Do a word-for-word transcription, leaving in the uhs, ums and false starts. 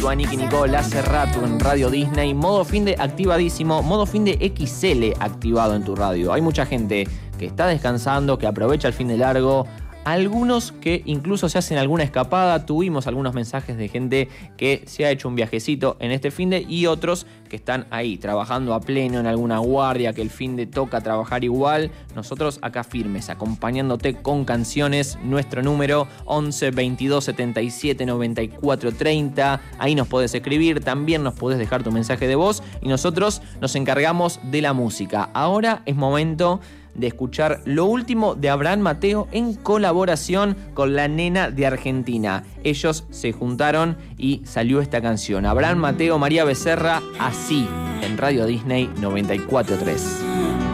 a Nicky Nicole hace rato en Radio Disney. Modo fin de activadísimo, modo fin de X L activado en tu radio. Hay mucha gente que está descansando, que aprovecha el fin de largo. Algunos que incluso se hacen alguna escapada. Tuvimos algunos mensajes de gente que se ha hecho un viajecito en este finde y otros que están ahí trabajando a pleno en alguna guardia, que el finde toca trabajar igual. Nosotros acá firmes, acompañándote con canciones. Nuestro número once veintidós setenta y siete noventa y cuatro treinta. Ahí nos podés escribir, también nos podés dejar tu mensaje de voz y nosotros nos encargamos de la música. Ahora es momento de escuchar lo último de Abraham Mateo en colaboración con La Nena de Argentina. Ellos se juntaron y salió esta canción. Abraham Mateo, María Becerra, Así, en Radio Disney noventa y cuatro tres.